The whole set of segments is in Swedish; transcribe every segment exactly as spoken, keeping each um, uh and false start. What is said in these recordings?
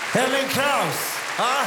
Ellen Krauss! Ah.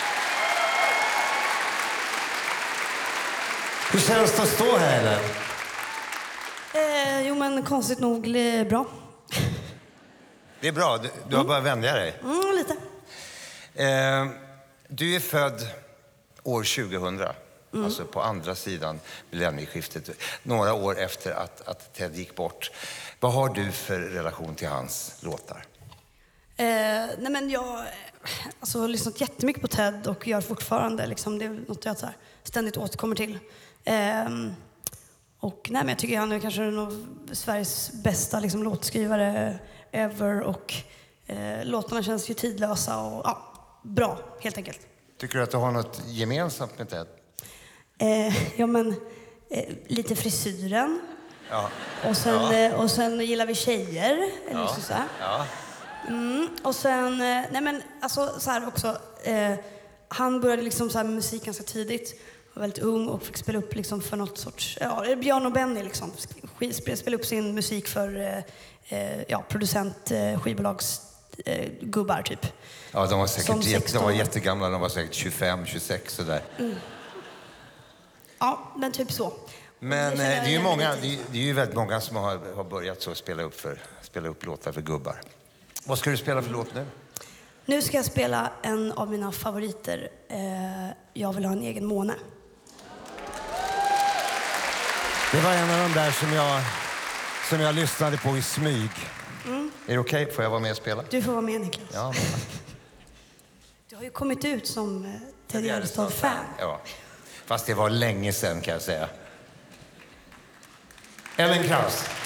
Hur känns det att stå här, Ellen? Eh, jo, men konstigt nog eh, bra. Det är bra. Du, du har bara vänja dig. Mm, lite. Eh, du är född år tjugohundra. Mm. Alltså på andra sidan millennieskiftet. Några år efter att, att Ted gick bort. Vad har du för relation till hans låtar? Eh, nej men jag alltså, har lyssnat jättemycket på Ted och gör fortfarande. Liksom, det är något jag så här, ständigt återkommer till. Eh, och nej, men jag tycker han är kanske nog Sveriges bästa liksom, låtskrivare ever. Och eh, låtarna känns ju tidlösa och ja, bra helt enkelt. Tycker du att du har något gemensamt med Ted? Eh, ja men eh, lite frisyren. Ja. Och sen, Ja. eh, och sen gillar vi tjejer. Eller Ja. så så här. Ja. Mm, och sen, eh, nej men alltså så här också. Eh, han började liksom så här med musik ganska tidigt. Var väldigt ung och fick spela upp liksom för något sorts, ja, Björn och Benny liksom. Spela, spela upp sin musik för eh, eh, ja, producent, eh, skivbolags eh, gubbar typ. Ja, de var säkert jätte, de var år. jättegamla, de var säkert tjugofem, tjugosex sådär. Mm. Ja, men typ så. Men det, det är ju jag många, det är, det är ju väldigt många som har, har börjat så spela upp för spela upp låtar för gubbar. Vad ska du spela för låt nu? Nu ska jag spela en av mina favoriter. Eh, jag vill ha en egen måne. Det var en av de där som jag, som jag lyssnade på i smyg. Mm. Är det okej? Okay? Får jag vara med och spela? Du får vara med, Niklas. Ja, du har ju kommit ut som eh, Ted Gärdestad-fan. Ja, fast det var länge sedan kan jag säga. Ellen Krauss.